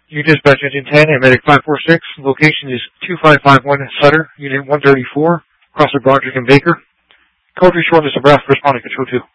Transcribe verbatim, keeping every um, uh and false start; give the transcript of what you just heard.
You dispatch Engine ten and Medic five four six. Location is two five five one Sutter, Unit one thirty-four, across the Broderick and Baker. Code Shortness, Nebraska, responding Control two.